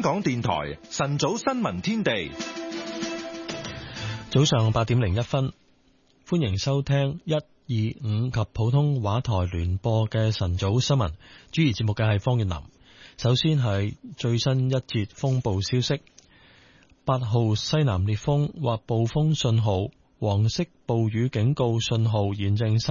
港電台晨早新聞天地， 早上8:01，歡迎收聽125及普通話台聯播嘅晨早新聞。主持節目嘅係方月林。首先係最新一節風暴消息：8號西南烈風或暴風信號、黃色暴雨警告信號現正